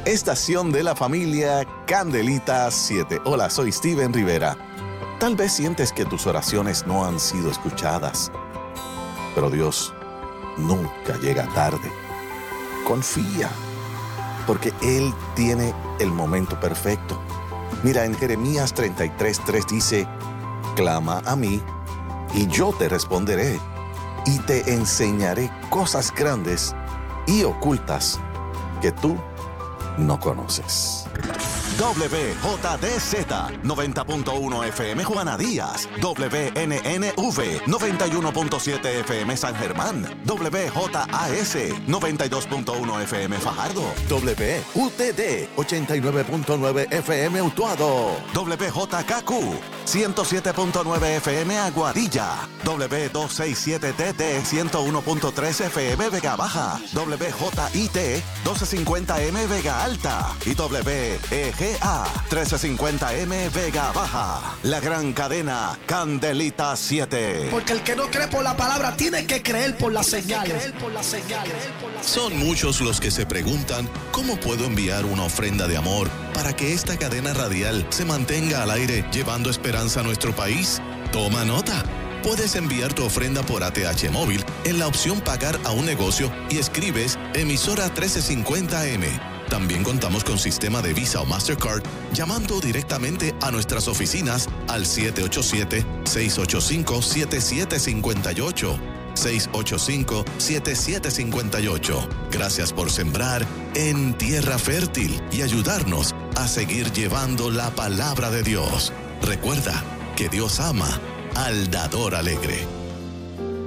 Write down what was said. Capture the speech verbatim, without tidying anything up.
estación de la familia Candelita siete. Hola, soy Steven Rivera. Tal vez sientes que tus oraciones no han sido escuchadas, pero Dios nunca llega tarde. Confía, porque Él tiene el momento perfecto. Mira, en Jeremías treinta y tres, tres dice: clama a mí, y yo te responderé, y te enseñaré cosas grandes y ocultas que tú no conoces. W J D Z noventa punto uno F M Juana Díaz, W N N V noventa y uno punto siete F M San Germán, W J A S noventa y dos punto uno F M Fajardo, W U T D ochenta y nueve punto nueve F M Utuado, W J K Q ciento siete punto nueve F M Aguadilla, W doscientos sesenta y siete T T ciento uno punto tres F M Vega Baja, W J I T doce cincuenta M Vega Alta y W E G A trece cincuenta M Vega Baja. La gran cadena Candelita siete. Porque el que no cree por la palabra tiene que creer por las señales. Son muchos los que se preguntan cómo puedo enviar una ofrenda de amor para que esta cadena radial se mantenga al aire llevando esperanza a nuestro país. Toma nota. Puedes enviar tu ofrenda por A T H móvil en la opción pagar a un negocio y escribes emisora trece cincuenta M. También contamos con sistema de Visa o Mastercard llamando directamente a nuestras oficinas al siete ocho siete, seis ocho cinco, siete siete cinco ocho. seis ocho cinco, siete siete cinco ocho. Gracias por sembrar en tierra fértil y ayudarnos a seguir llevando la palabra de Dios. Recuerda que Dios ama al dador alegre.